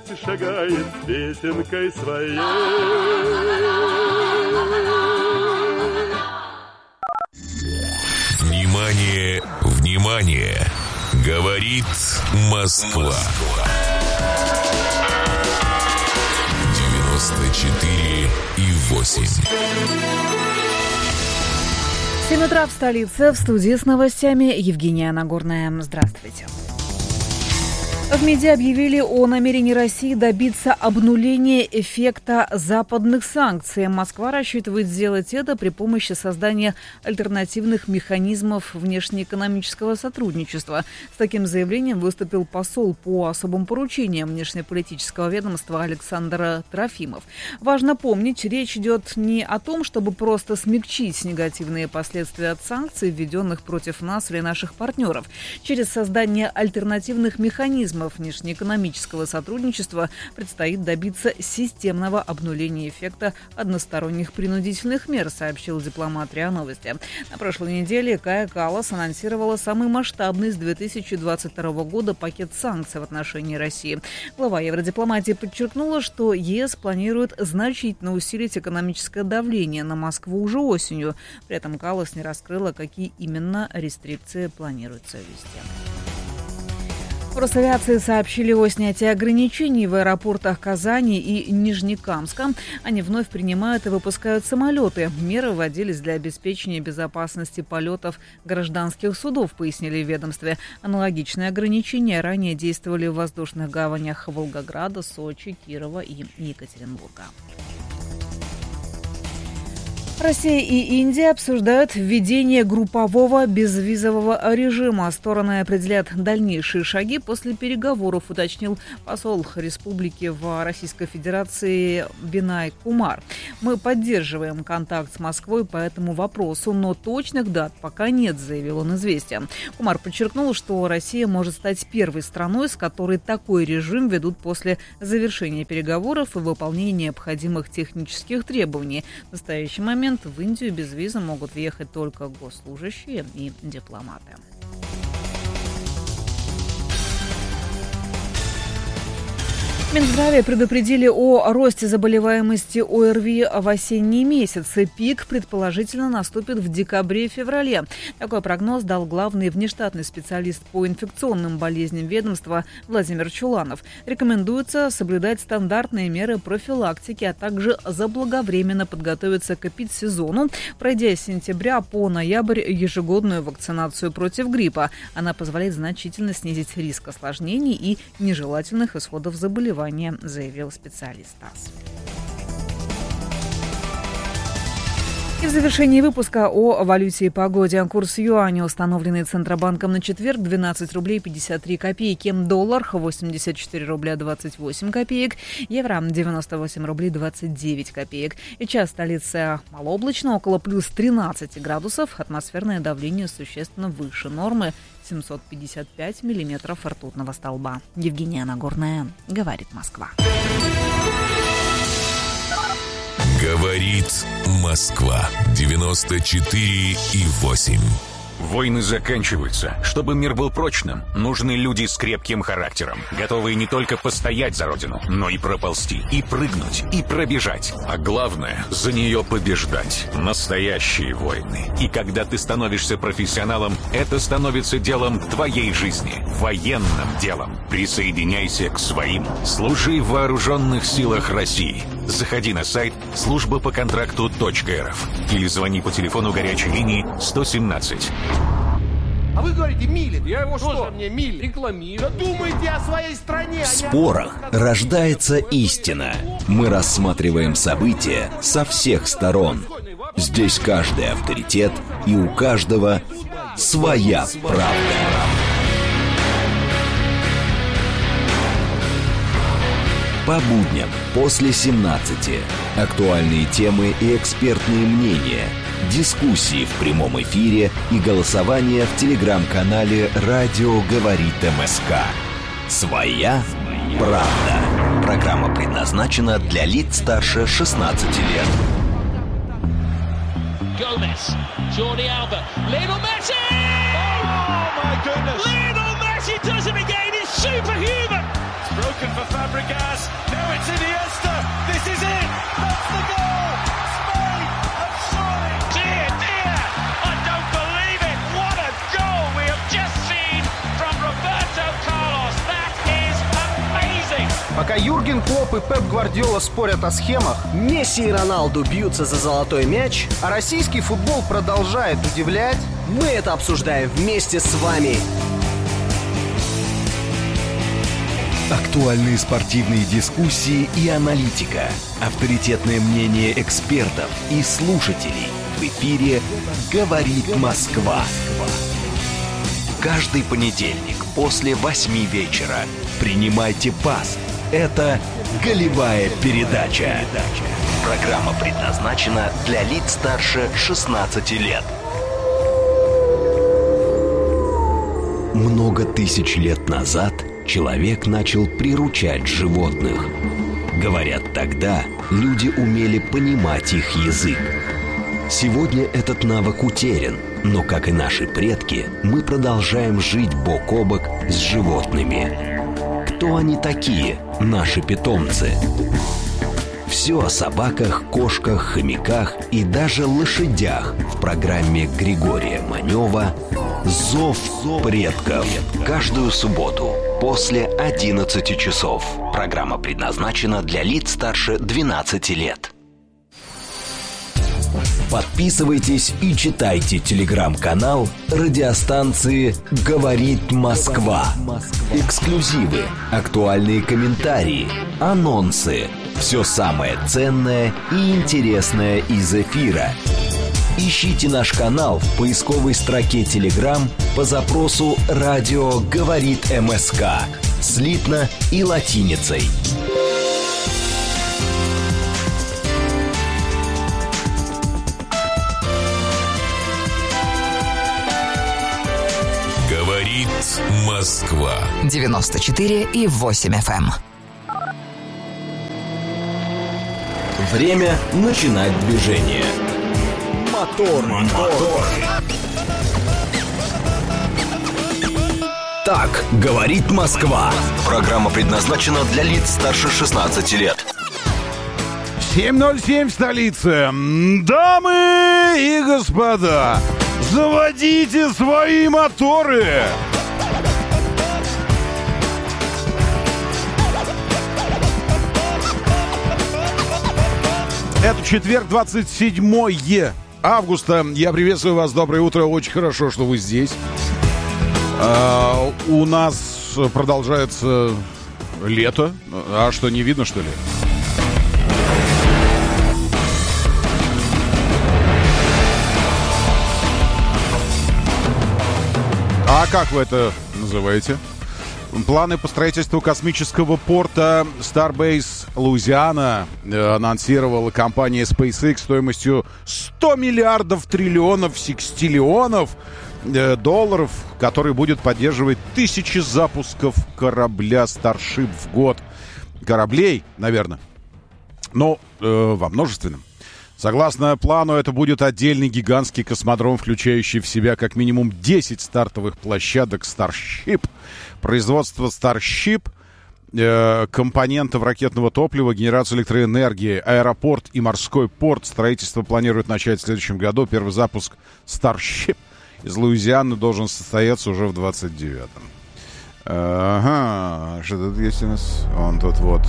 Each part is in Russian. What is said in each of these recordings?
шагает с песенкой своей. Внимание, внимание! Говорит Москва. 94,8. 7 утра в столице. В студии с новостями Евгения Нагорная. Здравствуйте. В МИДе объявили о намерении России добиться обнуления эффекта западных санкций. Москва рассчитывает сделать это при помощи создания альтернативных механизмов внешнеэкономического сотрудничества. С таким заявлением выступил посол по особым поручениям внешнеполитического ведомства Александр Трофимов. Важно помнить, речь идет не о том, чтобы просто смягчить негативные последствия от санкций, введенных против нас или наших партнеров. Через создание альтернативных механизмов внешнеэкономического сотрудничества предстоит добиться системного обнуления эффекта односторонних принудительных мер, сообщил дипломат РИА Новости. На прошлой неделе Кая Каллас анонсировала самый масштабный с 2022 года пакет санкций в отношении России. Глава евродипломатии подчеркнула, что ЕС планирует значительно усилить экономическое давление на Москву уже осенью. При этом Каллас не раскрыла, какие именно рестрикции планируется ввести. В Росавиации сообщили о снятии ограничений в аэропортах Казани и Нижнекамска. Они вновь принимают и выпускают самолеты. Меры вводились для обеспечения безопасности полетов гражданских судов, пояснили в ведомстве. Аналогичные ограничения ранее действовали в воздушных гаванях Волгограда, Сочи, Кирова и Екатеринбурга. Россия и Индия обсуждают введение группового безвизового режима. Стороны определят дальнейшие шаги после переговоров, уточнил посол республики в Российской Федерации Бинай Кумар. Мы поддерживаем контакт с Москвой по этому вопросу, но точных дат пока нет, заявил он «Известия». Кумар подчеркнул, что Россия может стать первой страной, с которой такой режим ведут после завершения переговоров и выполнения необходимых технических требований. В настоящий момент в Индию без визы могут въехать только госслужащие и дипломаты. Минздраве предупредили о росте заболеваемости ОРВИ в осенние месяцы. Пик, предположительно, наступит в декабре-феврале. Такой прогноз дал главный внештатный специалист по инфекционным болезням ведомства Владимир Чуланов. Рекомендуется соблюдать стандартные меры профилактики, а также заблаговременно подготовиться к эпидсезону, пройдя с сентября по ноябрь ежегодную вакцинацию против гриппа. Она позволяет значительно снизить риск осложнений и нежелательных исходов заболевания, заявил специалист ТАСС. И в завершении выпуска о валюте и погоде. Курс юаня, установленный Центробанком на четверг, 12 рублей 53 копейки. Доллар 84 рубля 28 копеек. Евро 98 рублей 29 копеек. И час столицы малооблачно, около плюс 13 градусов. Атмосферное давление существенно выше нормы. 755 миллиметров ртутного столба. Евгения Нагорная, говорит Москва. Говорит Москва. 94,8. Войны заканчиваются. Чтобы мир был прочным, нужны люди с крепким характером, готовые не только постоять за родину, но и проползти, и прыгнуть, и пробежать. А главное, за нее побеждать. Настоящие войны. И когда ты становишься профессионалом, это становится делом твоей жизни. Военным делом. Присоединяйся к своим. Служи в вооруженных силах России. Заходи на сайт службапоконтракту.рф или звони по телефону горячей линии 117. А вы говорите, милит. Я его что мне милит? Рекламирую. Да думайте о своей стране. В спорах рождается истина. Мы рассматриваем события со всех сторон. Здесь каждый авторитет, и у каждого своя правда. По будням после 17. Актуальные темы и экспертные мнения. Дискуссии в прямом эфире и голосование в телеграм-канале «Радио говорит МСК». Своя правда. Программа предназначена для лиц старше 16 лет. Gomez, Jordi Alba, Lionel Messi! Oh my goodness! Lionel Messi does it again, he's superhuman! Broken for Fabregas. Now it's Iniesta. This is it. That's the goal. Spain have surely. Dear, dear. I don't believe it. What a goal we have just seen from Roberto Carlos. That is amazing. Пока Юрген Клопп и Пеп Гвардиола спорят о схемах, Месси и Роналду бьются за золотой мяч, а российский футбол продолжает удивлять, мы это обсуждаем вместе с вами. Актуальные спортивные дискуссии и аналитика. Авторитетное мнение экспертов и слушателей. В эфире «Говорит Москва». Каждый понедельник после 8 вечера принимайте пас. Это «Голевая передача». Программа предназначена для лиц старше 16 лет. Много тысяч лет назад человек начал приручать животных. Говорят, тогда люди умели понимать их язык. Сегодня этот навык утерян, но, как и наши предки, мы продолжаем жить бок о бок с животными. Кто они такие, наши питомцы? Все о собаках, кошках, хомяках и даже лошадях в программе Григория Манева «Зов предков». Каждую субботу после 11 часов. Программа предназначена для лиц старше 12 лет. Подписывайтесь и читайте телеграм-канал радиостанции «Говорит Москва». Эксклюзивы, актуальные комментарии, анонсы. Все самое ценное и интересное из эфира. Ищите наш канал в поисковой строке Telegram по запросу «Радио говорит МСК» слитно и латиницей. Говорит Москва. 94,8 FM. Время начинать движение. Мотор. Так говорит Москва. Программа предназначена для лиц старше 16 лет. 7:07 в столице. Дамы и господа, заводите свои моторы. Это четверг, 27 августа. Я приветствую вас. Доброе утро. Очень хорошо, что вы здесь. У нас продолжается лето. А что, не видно, что ли? А как вы это называете? Планы по строительству космического порта Starbase Луизиана анонсировала компания SpaceX стоимостью 100 миллиардов триллионов секстиллионов долларов, который будет поддерживать тысячи запусков корабля Starship в год. Кораблей, наверное, но во множественном. Согласно плану, это будет отдельный гигантский космодром, включающий в себя как минимум 10 стартовых площадок Starship, производство Starship, компонентов ракетного топлива, генерацию электроэнергии, аэропорт и морской порт. Строительство планируют начать в следующем году. Первый запуск Starship из Луизианы должен состояться уже в 29-м. Ага, что тут есть у нас? Вон тут вот.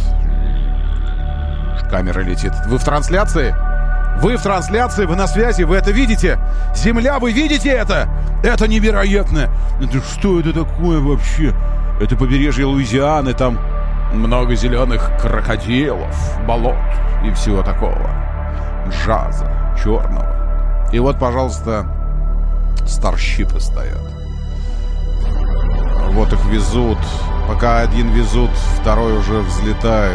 Камера летит. Вы в трансляции? Вы в трансляции, вы на связи, вы это видите? Земля, вы видите это? Это невероятно. Это что это такое вообще? Это побережье Луизианы, там много зеленых крокодилов, болот и всего такого. Джаза черного. И вот, пожалуйста, старшипы стоят. Вот их везут. Пока один везут, второй уже взлетает.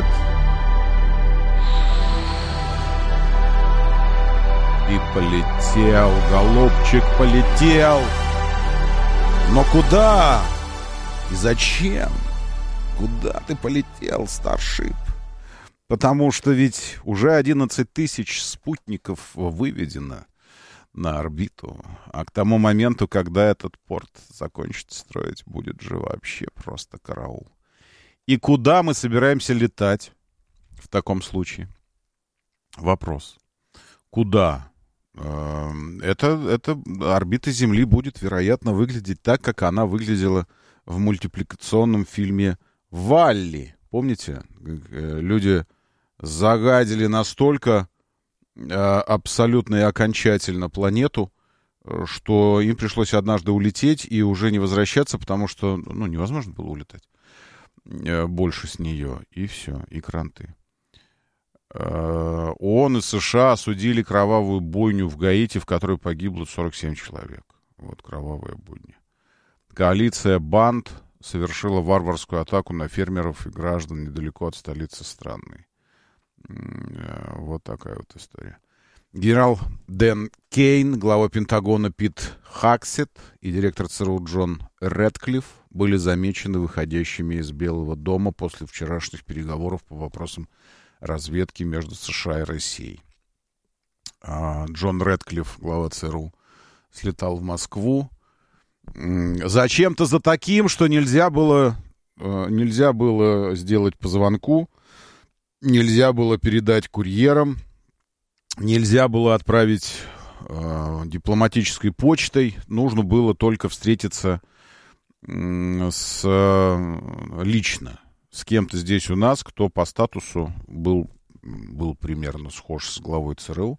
И полетел, голубчик полетел. Но куда? И зачем? Куда ты полетел, Starship? Потому что ведь уже 11 тысяч спутников выведено на орбиту. А к тому моменту, когда этот порт закончит строить, будет же вообще просто караул. И куда мы собираемся летать в таком случае? Вопрос. Куда? Это орбита Земли будет, вероятно, выглядеть так, как она выглядела в мультипликационном фильме «Валли». Помните? Люди загадили настолько абсолютно и окончательно планету, что им пришлось однажды улететь и уже не возвращаться, потому что, невозможно было улетать больше с нее. И все, и кранты. ООН и США осудили кровавую бойню в Гаити, в которой погибло 47 человек. Вот кровавая бойня. Коалиция банд совершила варварскую атаку на фермеров и граждан недалеко от столицы страны. Вот такая вот история. Генерал Дэн Кейн, глава Пентагона Пит Хаксет и директор ЦРУ Джон Рэдклифф были замечены выходящими из Белого дома после вчерашних переговоров по вопросам разведки между США и Россией. Джон Рэдклифф, глава ЦРУ, слетал в Москву. Зачем-то за таким, что нельзя было сделать по звонку, нельзя было передать курьерам, нельзя было отправить дипломатической почтой, нужно было только встретиться лично с кем-то здесь у нас, кто по статусу был примерно схож с главой ЦРУ,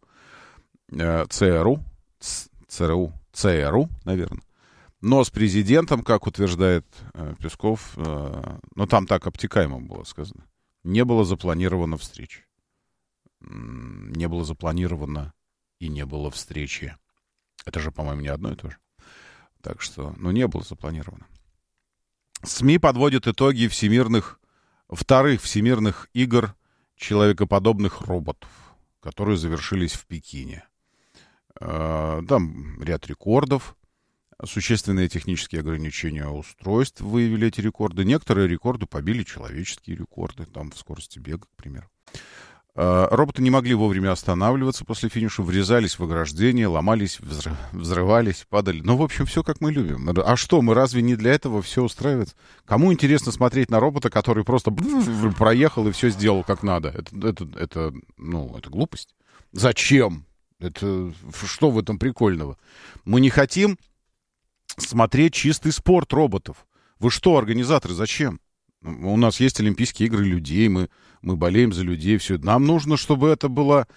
наверное. Но с президентом, как утверждает Песков, там так обтекаемо было сказано, не было запланировано встречи. Не было запланировано и не было встречи. Это же, по-моему, не одно и то же. Так что, не было запланировано. СМИ подводят итоги вторых всемирных игр человекоподобных роботов, которые завершились в Пекине. Там ряд рекордов. Существенные технические ограничения устройств выявили эти рекорды. Некоторые рекорды побили человеческие рекорды, там в скорости бега, к примеру. Роботы не могли вовремя останавливаться после финиша, врезались в ограждения, ломались, взрывались, падали. В общем, все как мы любим. А что, мы разве не для этого все устраивается? Кому интересно смотреть на робота, который просто проехал и все сделал как надо? Это глупость. Зачем? Что в этом прикольного? Мы не хотим смотреть чистый спорт роботов. Вы что, организаторы, зачем? У нас есть Олимпийские игры людей, мы болеем за людей, все. Нам нужно, чтобы это было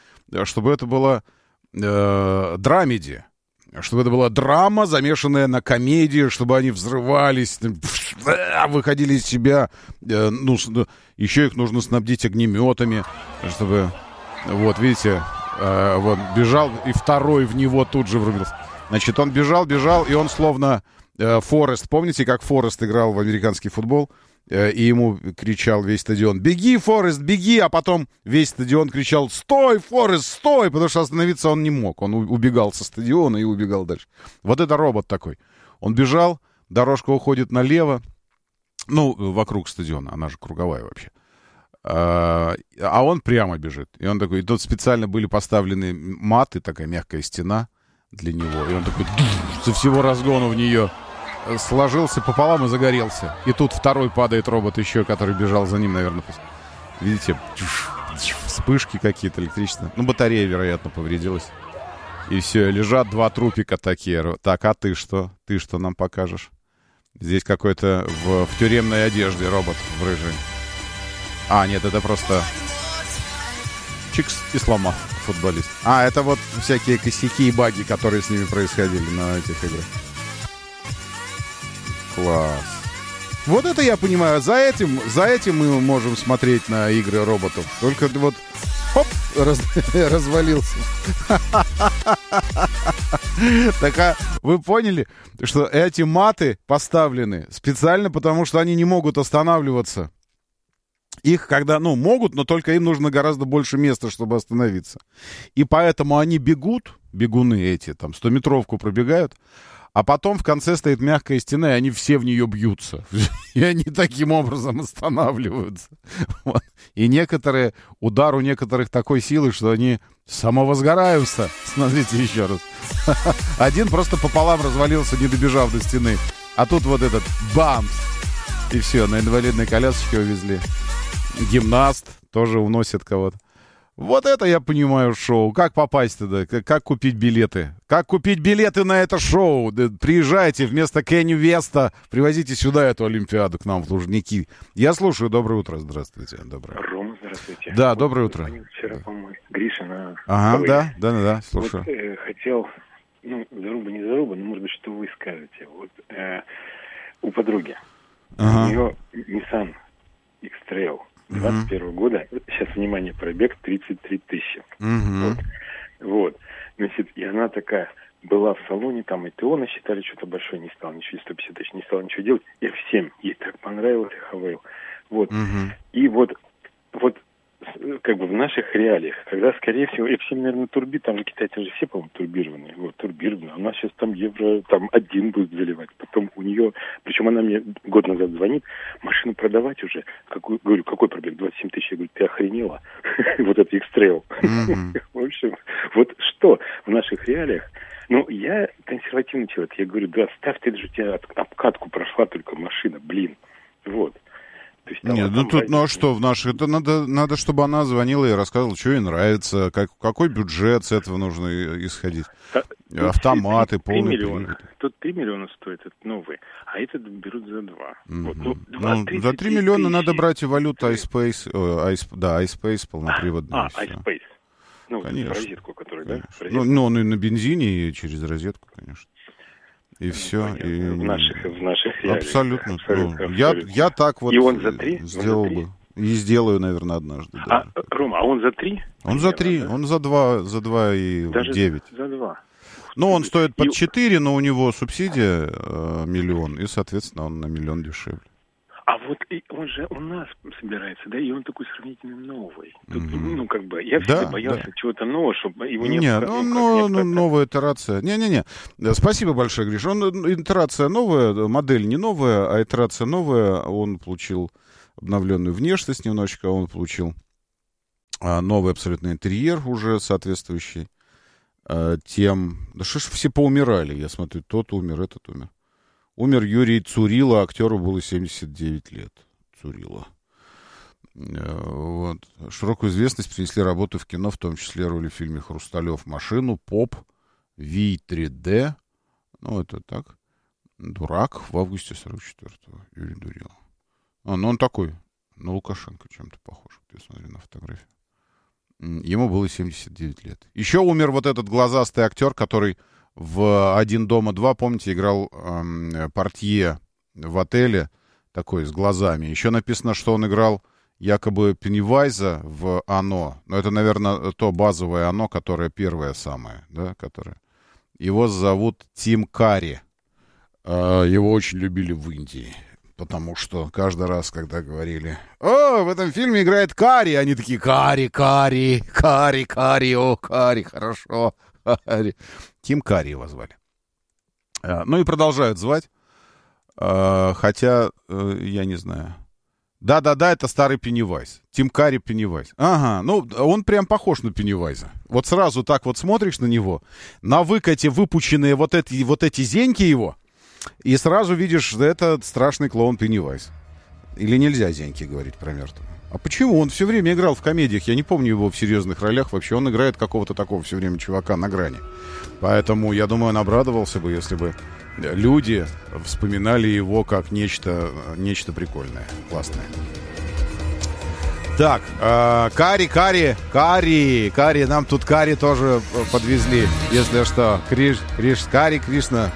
драмеди, чтобы это была драма, замешанная на комедии, чтобы они взрывались, выходили из себя. Еще их нужно снабдить огнеметами, чтобы... Вот, видите, бежал, и второй в него тут же врубился. Значит, он бежал, и он словно Форест. Помните, как Форест играл в американский футбол? И ему кричал весь стадион: «Беги, Форест, беги!» А потом весь стадион кричал: «Стой, Форест, стой!» Потому что остановиться он не мог. Он убегал со стадиона и убегал дальше. Вот это робот такой. Он бежал, дорожка уходит налево. Вокруг стадиона. Она же круговая вообще. А он прямо бежит. И он такой... И тут специально были поставлены маты, такая мягкая стена для него. И он такой со всего разгона в нее сложился пополам и загорелся. И тут второй падает робот еще, который бежал за ним, наверное. Видите? Вспышки какие-то электричественные. Батарея, вероятно, повредилась. И все, лежат два трупика такие. Так, а ты что? Ты что нам покажешь? Здесь какой-то в тюремной одежде робот в рыжий. Нет, это просто... Чикс и сломал футболист. Это вот всякие косяки и баги, которые с ними происходили на этих играх. Класс. Вот это я понимаю. За этим мы можем смотреть на игры роботов. Только вот хоп, развалился. Так, вы поняли, что эти маты поставлены специально потому, что они не могут останавливаться. Их могут, но только им нужно гораздо больше места, чтобы остановиться. И поэтому они бегуны эти, 100-метровку пробегают, а потом в конце стоит мягкая стена, и они все в нее бьются. И они таким образом останавливаются. Вот. И удар у некоторых такой силы, что они самовозгораются. Смотрите еще раз. Один просто пополам развалился, не добежав до стены. А тут вот этот бамс. И все, на инвалидной колясочке увезли. Гимнаст тоже уносит кого-то. Вот это я понимаю шоу. Как попасть туда? Как купить билеты? Как купить билеты на это шоу? Приезжайте вместо Кенни Веста, привозите сюда эту Олимпиаду к нам в Лужники. Я слушаю. Доброе утро. Здравствуйте. Доброе. Рома, здравствуйте. Да, доброе утро. Вчера, по-моему, Гриша на... Ага, да, слушаю. Вот, хотел, заруба, не заруба, но, может быть, что вы скажете. Вот у подруги, у нее Nissan X-Trail 21 года, сейчас, внимание, пробег 33 тысячи. Вот. Значит, и она такая была в салоне, там и ТО насчитали, что-то большое, не стал ничего, 150 тысяч, не стал ничего делать. И всем ей так понравилось, и Хавейл. Вот. И вот как бы в наших реалиях, когда, скорее всего, F7, наверное, турбит, там же китайцы же все, по-моему, турбированные. Вот, турбированные. У нас сейчас там евро, там 1 будет заливать. Потом у нее, причем она мне год назад звонит, машину продавать уже. Говорю, какой пробег? 27 тысяч. Я говорю, ты охренела? Вот это X-Trail. В общем, вот что в наших реалиях. Ну, я консервативный человек. Я говорю, да, ставь, ты же у тебя обкатку прошла только машина, блин. Вот. Нет, ну а что в наших... Это надо, чтобы она звонила и рассказывала, что ей нравится, какой бюджет с этого нужно исходить. Автоматы, полный привод. Тут 3 миллиона стоит, это новый, а этот берут за 2. За 3 миллиона надо брать и валюту iSpace, iSpace полноприводный. iSpace. Ну, конечно. Розетку, которую, да? Ну, он и на бензине, и через розетку, конечно. И все. И... В наших реалиях. Абсолютно. Я так вот и он за 3? Сделал бы. И сделаю, наверное, однажды. Да. Рома, а он за 3? Он за 3. Он за 2 и даже 9. За 2. Ну, он стоит под 4, но у него субсидия 1 миллион, и, соответственно, он на 1 миллион дешевле. А вот он же у нас собирается, да, и он такой сравнительно новый. Тут, ну, как бы, я всегда боялся чего-то нового, чтобы его не... Нет, новая итерация. Не-не-не. Спасибо большое, Гриш. Итерация новая, модель не новая, а итерация новая. Он получил обновленную внешность немножечко, он получил новый абсолютно интерьер уже соответствующий тем... Да что ж все поумирали, я смотрю, тот умер, этот умер. Умер Юрий Цурила, актеру было 79 лет. Цурила. Вот. Широкую известность принесли работы в кино, в том числе роли в фильме «Хрусталев машину», «Поп», «Ви-3D». Ну, это так. «Дурак» в августе 44-го. Юрий Дурила. Ну, он такой, на Лукашенко чем-то похож. Я смотрю на фотографию. Ему было 79 лет. Еще умер вот этот глазастый актер, который... В «Один дома 2», помните, играл портье в отеле, такой с глазами. Еще написано, что он играл якобы Пеннивайза в «Оно». Но это, наверное, то базовое «Оно», которое первое самое, да, которое. Его зовут Тим Карри. Его очень любили в Индии. Потому что каждый раз, когда говорили: «О, в этом фильме играет Карри», они такие: «Карри, о, Карри, хорошо». Тим Карри его звали. Ну и продолжают звать. Хотя, я не знаю. Да, это старый Пеннивайз. Тим Карри Пеннивайз. Ага, ну он прям похож на Пеннивайза. Вот сразу так вот смотришь на него, на выкате выпученные вот эти зеньки его, и сразу видишь, что это страшный клоун Пеннивайз. Или нельзя зеньки говорить про мертвого? А почему? Он все время играл в комедиях. Я не помню его в серьезных ролях. Вообще он играет какого-то такого все время чувака на грани. Поэтому, я думаю, он обрадовался бы, если бы люди вспоминали его как нечто прикольное, классное. Так, Карри, нам тут Карри тоже подвезли, если что. Кришна.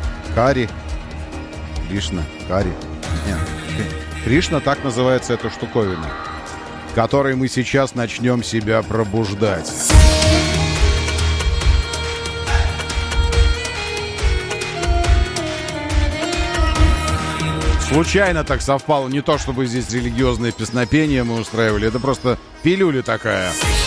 Нет. Кришна, так называется эта штуковина, которой мы сейчас начнем себя пробуждать. Случайно так совпало, не то чтобы здесь религиозное песнопение мы устраивали, это просто пилюля такая.